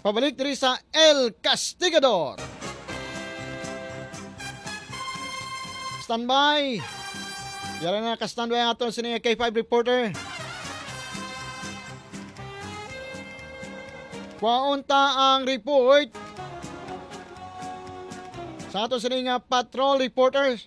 Pabalik diri sa El Castigador. Standby. Yara na ka-standby ang ato sa K5 reporter. Kwaunta ang report sa ato sa patrol reporters.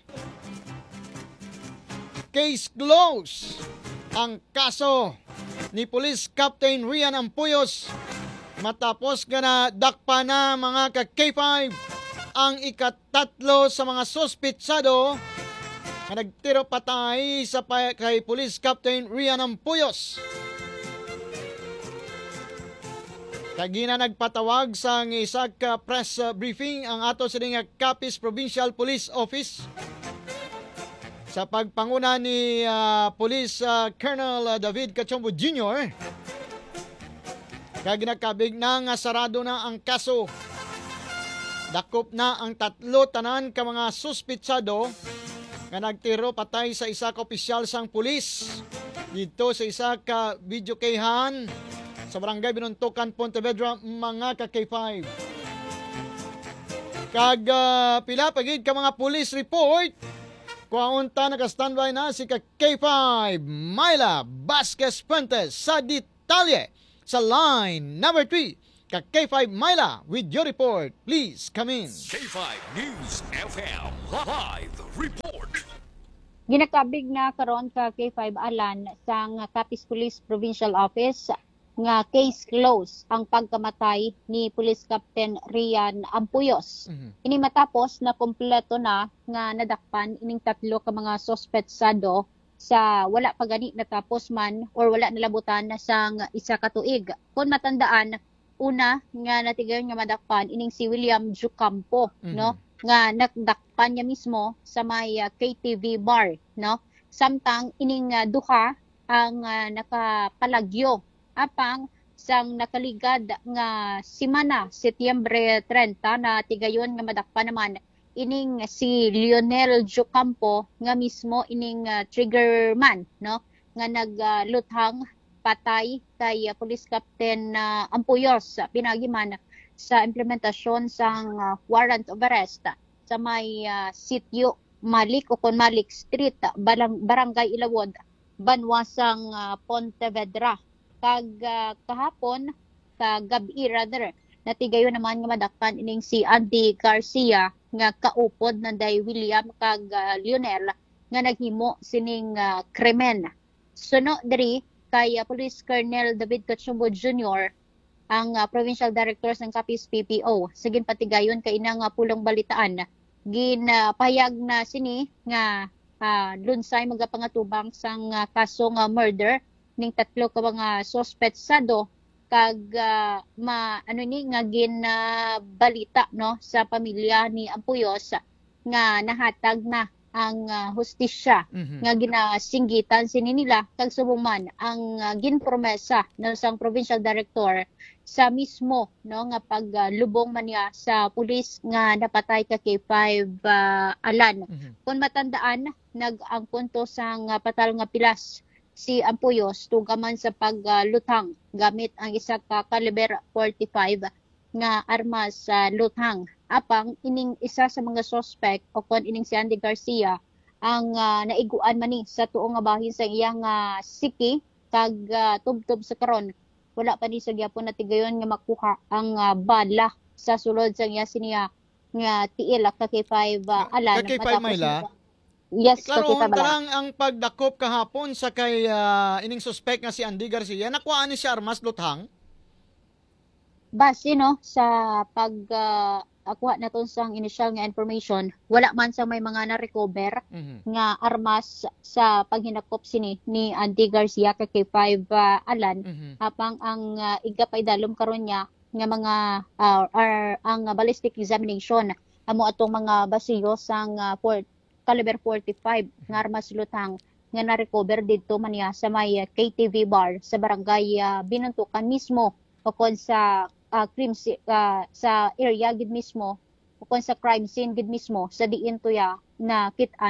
Case closed ang kaso ni Police Captain Rian Ampuyos matapos na dakpa na mga ka-K5 ang ikatatlo sa mga suspitsado na nagtiro patay sa kay Police Captain Rian Ampuyos. Kagina nagpatawag sa isa ka press briefing ang ato sa Capiz Provincial Police Office sa pagpanguna ni Police Colonel David Cachombo Jr. Kaya ginakabig na nga sarado na ang kaso. Dakop na ang tatlo tanan ka mga suspitsado nga nagtiro patay sa isa ka opisyal sang pulis dito sa isa ka videokehan sa Barangay Binuntukan, Pontevedra, mga ka-K5. Pila pagid ka mga police report. Kuwaunta naka-standby na si ka-K5 Myla Vasquez Fuentes sa detalye sa line number 3. Ka-K5 Myla with your report. Please come in. K5 News FM live report. Ginakabig na karon ka K5 Alan sang Capiz Police Provincial Office nga case close ang pagkamatay ni Police Captain Rian Ampuyos. Ini matapos na kompleto na nga nadakpan ining tatlo ka mga suspetsado sa wala pa gani natapos man or wala nalabutan na sang isa ka tuig. Kung matandaan, una nga natigayon nga madakpan ining si William Jucampo, no? Nga nagdakpan niya mismo sa may KTV bar, no? Samtang ining duha ang nakapalagyo apang sang nakaligad nga simana Setyembre 30 na tigayon nga madakpan naman ining si Lionel Jucampo nga mismo ining triggerman, no, nga nagluthang patay kay Police Captain Ampuyos pinagiman sa implementasyon sang warrant of arrest sa may sitio Malik o Malik Street, Barangay Ilawod, Banwasang Pontevedra. Kahapon kagabi rather natigayon naman nga madakpan ining si Andy Garcia nga kaupod ng day William kag Lionel nga naghimo sining krimen. Suno diri kay Police Colonel David Cachombo Jr. ang Provincial Director ng Capiz PPO. Sige patigayon kay inang pulong balitaan ginpahayag na sini nga lunsay magapangatubang sang kaso nga murder ning tatlo ka mga suspetsado kag nga ginbalita no sa pamilya ni Ampuyos nga nahatag na ang hustisya nga ginasinggitan sini nila kag subong man ang ginpromesa no sang provincial director sa mismo no nga paglubong man niya sa pulis nga napatay ka kay 5 Alan. Kung matandaan nag-angkon to sang patal nga pilas si Ampuyos tugaman sa pagluthang gamit ang isa ka caliber 45 nga armas sa luthang. Apang ining isa sa mga suspect o kon ining si Andy Garcia ang naiguan man ni sa tuong nga bahin sa iyang siki kag tubtob sa karon wala pa ni sa gyapon natigayon nga makuha ang bala sa sulod sa iya siniya nga tiil ka kay 5 Alan Kay 5 Myla. Yes, klaro Kakita Bala. tarang ang pagdakop kahapon sa kay ining suspect nga si Andy Garcia, nakuha ni siya armas luthang? Base no sa pag-akuha naton sang initial nga information, wala man sa may mga na-recover nga armas sa paghinakop sini ni Andy Garcia kay 5 Alan. Apang ang igapay dalom karon niya nga mga ang ballistic examination amo atong mga basiyo sang caliber 45 nga armas luthang nga na-recover dito man niya sa may KTV bar sa barangay Binuntukan mismo o kon sa sa area gid mismo o kon sa crime scene gid mismo sa diin tuya na kit-an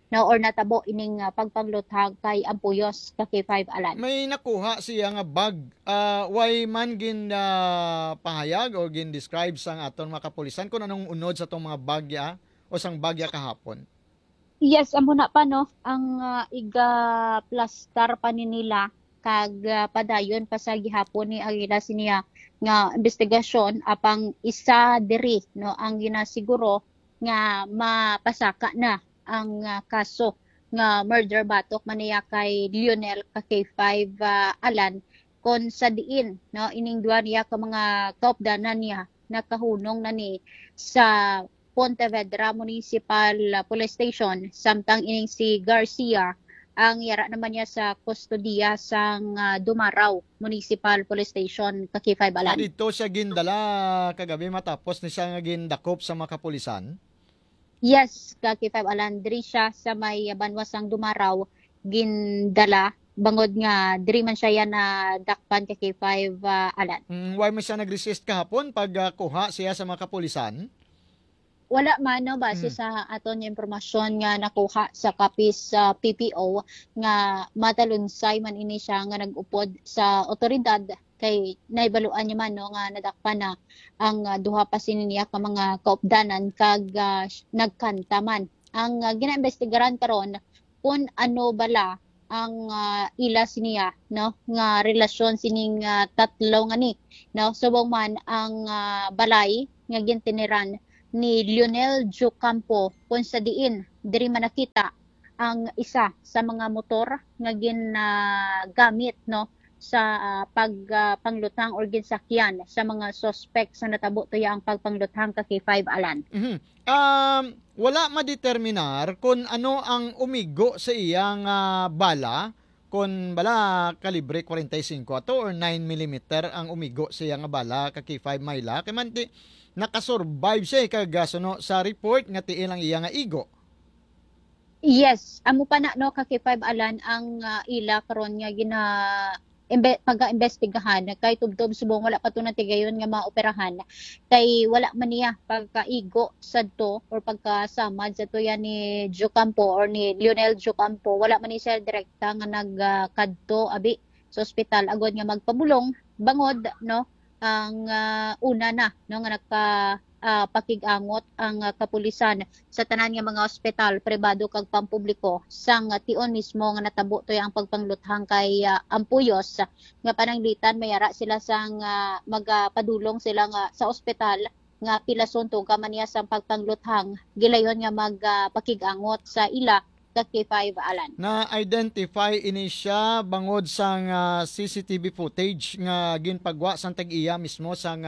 no, or natabo ining pagpangluthang kay Ampuyos ka K5 Alan. May nakuha siya nga bag. Why man gin pahayag o gin describe sang aton mga kapulisan kung anong unod sa tong mga bagya o sang bagya kahapon. Yes, amo na pa no ang iga plastar pa ni nila kag padayon pa sa gihapon ni Aguila siniya nga investigasyon apang isa diri no ang ginasiguro nga mapasaka na ang kaso nga murder batok maniya kay Lionel ka K5 Alan kon sa diin no ining duwa niya ka mga kaupdanan niya nakahunong na ni sa Pontevedra Municipal Police Station samtang ining si Garcia ang yara naman niya sa kustodiya sang Dumaraw Municipal Police Station ka K5 Alan. Dito siya gindala kagabi matapos ni siya nga gindakop sa mga kapulisan. Yes, ka K5 Alan diri siya sa may banwasang Dumaraw gindala bangod nga diri man siya na dakpan ka K5 Alan. Why man siya nag-resist kahapon pag kuha siya sa mga kapulisan? Wala man no base sa aton nga impormasyon nga nakuha sa kapis sa PPO nga matalunsay man ini siya nga nag-upod sa otoridad kay naibaluan niya man no nga nadakpan na ang duha pa niya ka mga kaupdanan kag nagkanta man. Ang ginaimbestigaran karon kung ano bala ang ila siniya no nga relasyon sining tatlo nga ni no subong man ang balay nga gintiniran ni Lionel Jocampo kung sa diin diri man nakita ang isa sa mga motor nga ginagamit no sa pagpanglutang or ginsakyan sa mga suspect sa natabo tuya ang pagpangluthang ka K5 Alan. Wala madeterminar kung ano ang umigo sa iyang bala kung bala kalibre 45 ato or 9mm ang umigo sa iyang bala ka K5 Myla kay man nakasurvive siya kagasuno sa report nga tiil ang iya nga igo. Yes, amo pa na no ka K5 Alan ang ila karon nga pag-imbestigahan kay tubtob subong wala pa to natigayon nga maoperahan kay wala man niya pagkaigo sadto or pagkasamad sa tuya ni Jocampo or ni Lionel Jocampo wala man ni siya direkta nga nagkadto abi sa ospital agod nga magpabulong bangod no ang una na no nga pakigangot ang kapulisan sa tanan nga mga ospital pribado kag pampubliko sang tion mismo nga natabo toy ang pagpangluthang kay Ampuyos nga pananglitan mayara sila sang magapadulong sila nga sa ospital nga pilason tuga man niya sa pagpangluthang gilayon nga magpakigangot sa ila K5 Alan. Na-identify ini siya bangod sang CCTV footage nga ginpagwa sang tag-iya mismo sang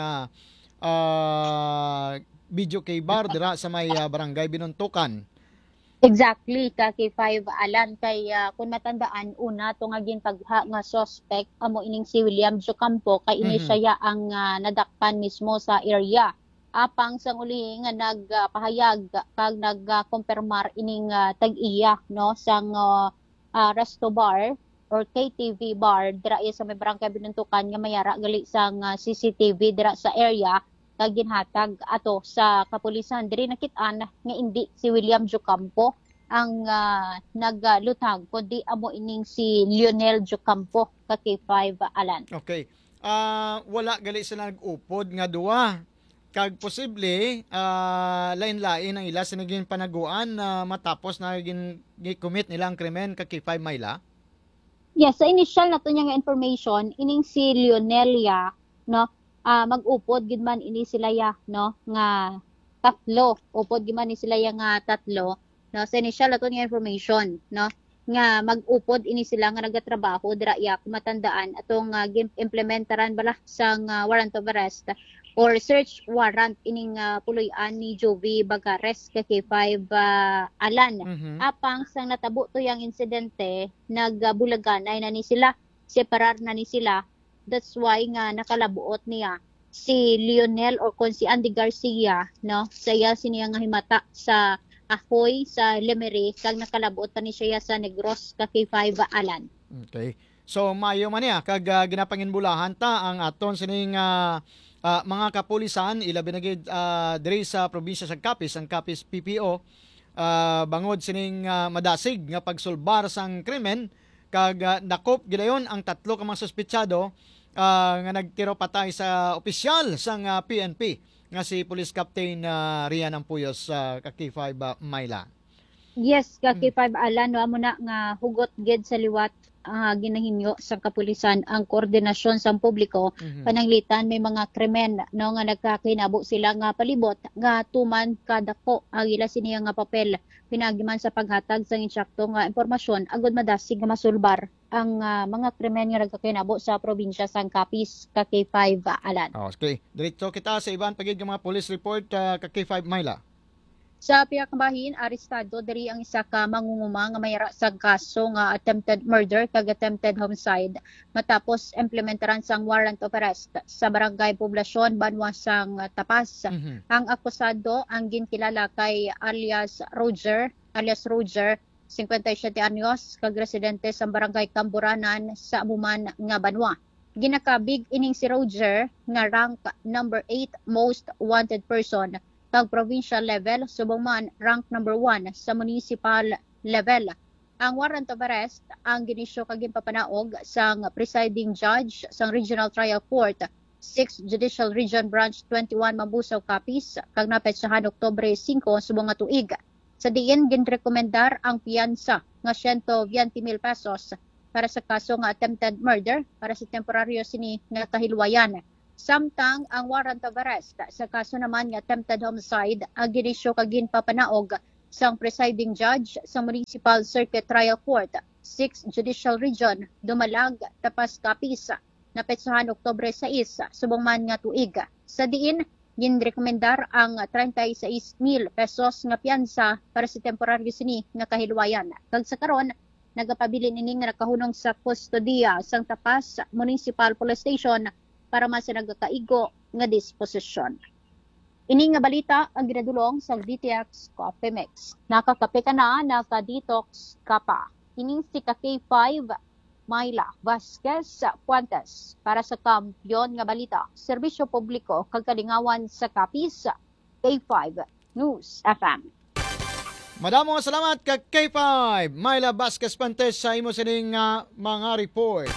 video kay bar dira sa may barangay Binuntukan. Exactly, ka K5 Alan kay kung matandaan una to nga ginpagha nga suspect amo ining si William Jocampo kay ini siya ang nadakpan mismo sa area. Apang sang uli nga nagpahayag kag nagkumpirmar ining tag-iya no sang resto bar or KTV bar dira sa may barangay Binuntukan nga mayara gali sang CCTV dira sa area kag ginhatag ato sa kapulisan diri nakit-an nga indi si William Jocampo ang naglutag kundi amo ining si Lionel Jocampo ka K5 Alan. Okay. Wala gali sila nag-upod nga duwa. Kag posible lain-lain ang ila sa naging panaguan na matapos na gi-commit nila ang krimen ka K5 Myla. Yes, sa initial na to nga information ining si Lionelia no mag-upod gid man ini sila ya no nga tatlo upod gid man ni sila ya nga tatlo no sa initial na to nga information no nga mag-upod ini sila nga nagatrabaho dira ya kumatandaan atong implementaran bala sang warrant of arrest or search warrant ining puloy-an ni Jovi Bagares ka K5 Alan. Apang sang natabo to yang insidente nagbulaganay na ni sila, separar na ni sila. That's why nga nakalabuot niya si Lionel or kung si Andy Garcia no saya siniya nga himata sa Ahoy sa Lemery kag nakalabuot pa ni siya sa Negros ka K5 Alan. Okay. So mayo man niya kag ginapanginbulahan ta ang aton sining mga kapulisan ilabi na gid diri sa probinsya sa Capiz ang Capiz PPO bangod sining madasig nga pagsulbar sang krimen kag nakop gidayon ang 3 ka mga suspetsado nga nagtiro patay sa opisyal sang PNP nga si Police Captain Rian Ampuyos ka K5 Mayla. Yes, ka K5 Alan, no, amo na nga hugot gid sa liwat ginahimyo sa kapulisan ang koordinasyon sa publiko pananglitan may mga krimen no nga nagkakinabo sila nga palibot nga tuman kadako ang ila siniya nga papel pinagiman sa paghatag sa insakto nga impormasyon agud madasig nga masulbar ang mga krimen nga nagkakinabo sa probinsya sang Capiz ka K5 Alan. Okay, diretso kita sa iban pagid nga mga police report ka K5 Mayla. Sa piyakbahin, arestado diri ang isa ka mangunguma nga mayara sa kaso nga attempted murder kag attempted homicide matapos implementaran sang warrant of arrest sa barangay Poblasyon Banwa sang Tapas. Ang akusado ang ginkilala kay alias Roger, 57 anyos, kag residente sa barangay Kamburanan sa Amuman nga Banwa. Ginakabig ining si Roger nga rank number 8 most wanted person pag provincial level, subong man rank number 1 sa municipal level. Ang warrant of arrest ang ginisyo kag ginpapanaog sang presiding judge sang Regional Trial Court 6th Judicial Region Branch 21 Mabusaw, Capiz kag napetsahan Oktubre 5 subong nga tuig. Sa diin ginrekomendar ang piyansa nga 120,000 pesos para sa kaso nga attempted murder para sa temporaryo sini nga kahilwayan. Samtang ang warrant of arrest sa kaso naman nga attempted homicide ang ginisyo kag ginpapanaog sang presiding judge sa Municipal Circuit Trial Court 6th Judicial Region Dumalag, Tapas, Capiz na petsahan Oktubre 6 subong man nga tuig. Sa diin ginrekomendar ang 36,000 pesos nga piyansa para sa temporaryo sini nga kahilwayan. Kag sa karon nagapabilin ini nga nakahunong sa kustodiya sang Tapas Municipal Police Station para mas nagkaigo nga disposisyon. Ini nga balita ang ginadulong sa DTX Coffee Mix. Nakakape ka na, naka-detox ka pa. Ini si K5 Mayla Vasquez Puentes para sa Kampiyon nga balita. Serbisyo publiko kag kalingawan sa Capiz, K5 News FM. Madamo salamat kag K5 Mayla Vasquez Puentes sa imo sining mga report.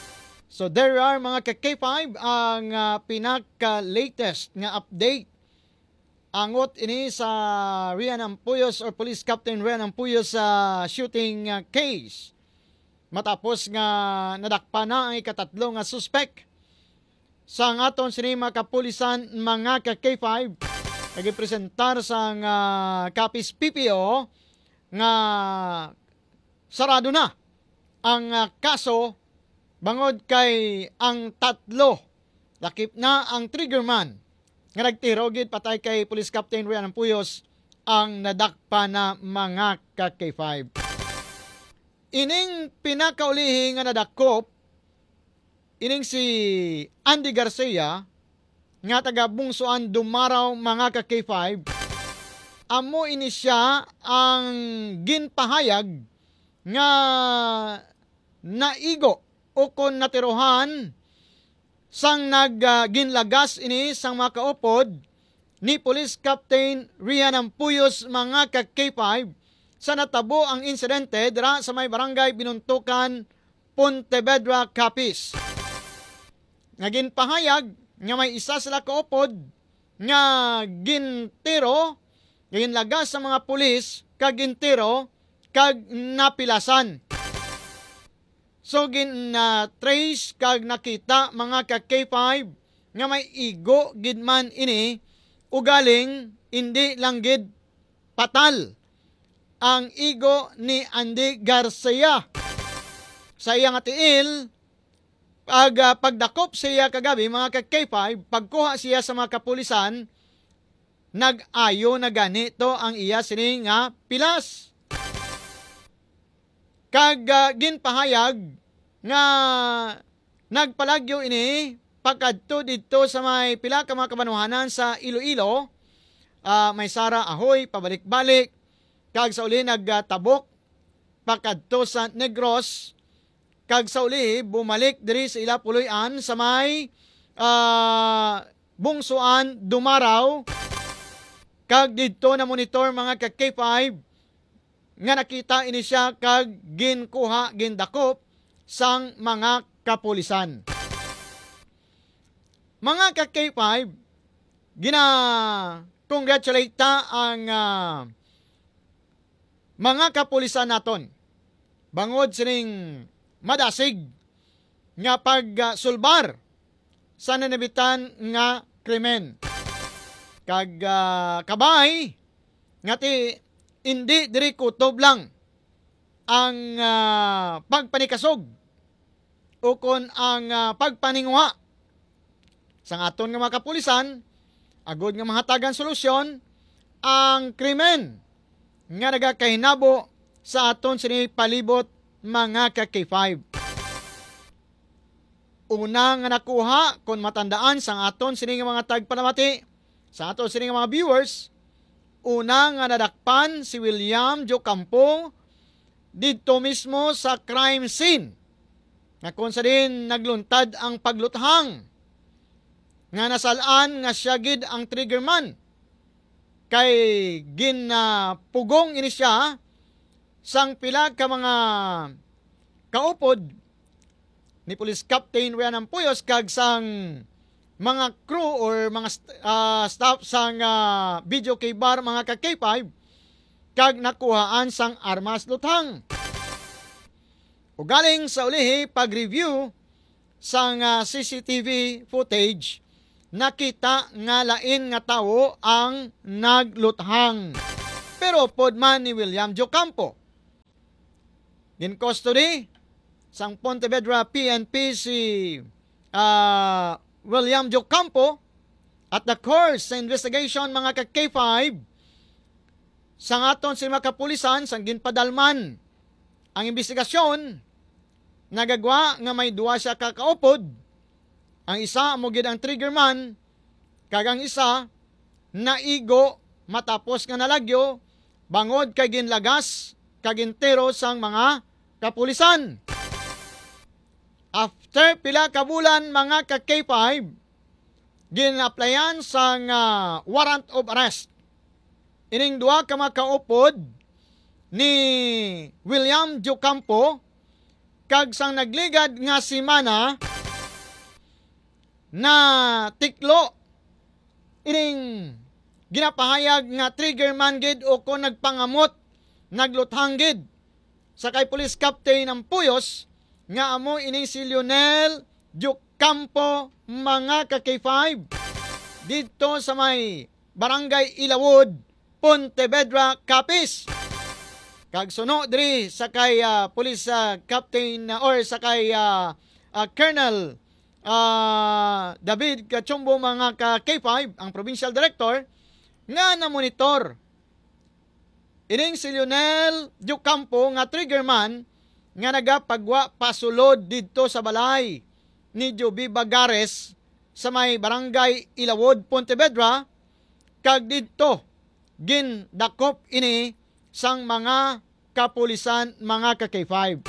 So there are mga ka-K5 ang pinaka-latest nga update angot ini sa Rian Ampuyos or Police Captain Rian Ampuyos sa shooting case. Matapos nga nadakpa na ang ikatatlo nga suspect sa aton sini mga kapulisan mga ka-K5 nagipresentar sa Capiz PPO nga sarado na ang kaso. Bangod kay ang 3, lakip na ang triggerman nga nagtiro gid patay kay Police Captain Rian Ampuyos ang nadakpa na mga ka-K5. Ining pinakaulihi nga nadakop ining si Andy Garcia nga taga Bungsuan Dumaraw mga ka-K5. Amo ini siya ang ginpahayag nga naigo o kon natiruhan sang ginlagas ini sang mga kaupod ni Police Captain Rian Ampuyos mga ka-K5 sa natabo ang insidente dira sa may barangay Binuntukan, Pontevedra, Capiz. Nga ginpahayag nga may isa sila kaupod nga gintiro, ginlagas sa mga pulis kag gintiro kag napilasan. So trace kag nakita mga ka-K5 nga may igo gidman ini ugaling hindi lang gid patal ang igo ni Andy Garcia. Sa iyang tiil pagdakop siya kagabi mga ka-K5 pagkuha siya sa mga kapulisan nag-ayo na ganito ang iya sini nga pilas. Kag ginpahayag nga nagpalagyo ini pagkadto dito sa may pila ka mga kabanuhanan sa Iloilo, may Sara Ahoy pabalik-balik kag sa uli nagtabok pagkadto sa Negros kag sa uli bumalik diri sa ila puloy-an sa may Bungsuan Dumaraw kag dito na monitor mga ka-K5 nga nakita ini siya kag ginkuha gindakop sang mga kapulisan. Mga ka K5, congratulate ta ang mga kapulisan naton. Bangod sining madasig nga pagsulbar sa nanabitan nga krimen. Kag kabay nga ti hindi diri kutob lang ang pagpanikasog o kon ang pagpaninguha sang aton nga mga kapulisan agod nga mahatagan solusyon ang krimen nga nagakahinabo sa aton sini palibot mga ka K5. Una nga nakuha kung matandaan sa aton sini nga mga tagpanamati sa aton sini nga mga viewers, una nga nadakpan si William Jocampo dito mismo sa crime scene na kung sa din nagluntad ang pagluthang nga nasalaan nga siya gid ang triggerman kay ginapugong ini siya sang pila ka mga kaupod ni Police Captain Rian Ampuyos kag sang mga crew or mga staff sang video kay bar mga ka K5 kag nakuhaan sang armas luthang. O galing sa ulihi pag-review sang CCTV footage, nakita nga lain nga tawo ang nagluthang. Pero podman ni William Jocampo. In custody sang Pontevedra PNP si William Jocampo at the course sa investigation mga ka K5 sang aton si mga kapulisan sang ginpadalman ang investigasyon nagagwa nga may duwa siya kakaupod. Ang isa mo gid ang triggerman kag ang isa naigo matapos nga nalagyo bangod kay ginlagas kag intero sang mga kapulisan. After pila ka bulan mga ka K5 ginaplayan sang warrant of arrest ining duha ka mga kaupod ni William Jocampo kag sang nagligad nga semana na tiklo ining ginapahayag nga triggerman gid o kung nagpangamot nagluthang gid sa kay Police Captain Ampuyos nga amo ining si Lionel Jocampo mga ka K5 dito sa may Barangay Ilawod, Pontevedra, Capiz. Kag suno diri sa kay Police Captain or sa kay Colonel David Cachumbo mga ka K5, ang Provincial Director, nga na-monitor ining si Lionel Jocampo nga triggerman nga nagapagwa pasulod dito sa balay ni Joby Bagares sa may Barangay Ilawod, Pontevedra, kag dito gindakop ini sang mga kapulisan mga ka K5.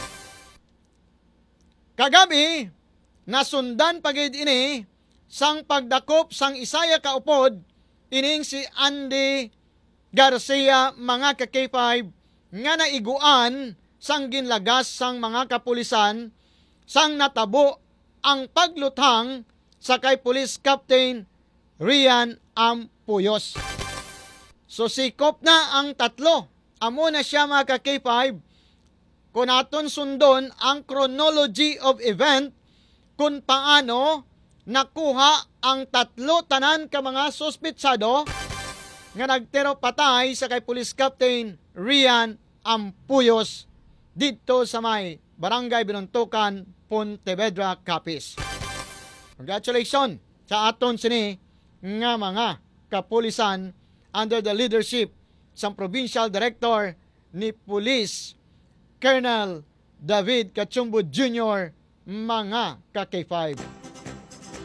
Kagabi nasundan pagid ini sang pagdakop sang isaya kaupod ining si Andy Garcia mga ka K5 nga naiguan sang ginlagas sang mga kapulisan sang natabo ang pagluthang sa kay Police Captain Rian Ampuyos. So sikop na ang tatlo. Amo na siya mga ka K5 kung aton sundon ang chronology of event kung paano nakuha ang tatlo tanan ka mga suspitsado nga nagtero patay sa kay Police Captain Rian Ampuyos dito sa may Barangay Binuntukan, Pontevedra, Capiz. Congratulations sa aton sini nga mga kapulisan under the leadership sa Provincial Director ni Police Colonel David Cachumbo Jr. mga ka K5.